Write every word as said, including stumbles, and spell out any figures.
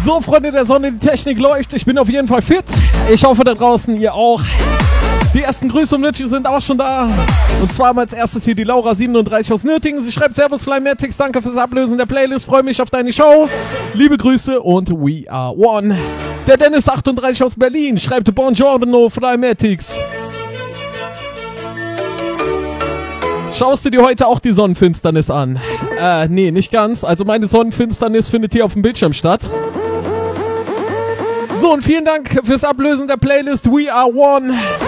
So, Freunde der Sonne, die Technik läuft. Ich bin auf jeden Fall fit. Ich hoffe, da draußen ihr auch. Die ersten Grüße um Nötchen sind auch schon da. Und zwar als erstes hier die Laura siebenunddreißig aus Nürtingen. Sie schreibt: Servus Flymatics, danke fürs Ablösen der Playlist. Freue mich auf deine Show. Liebe Grüße und we are one. Der Dennis achtunddreißig aus Berlin schreibt: Buongiorno Flymatics. Schaust du dir heute auch die Sonnenfinsternis an? Äh, nee, nicht ganz. Also meine Sonnenfinsternis findet hier auf dem Bildschirm statt. So, und vielen Dank fürs Ablösen der Playlist We Are One.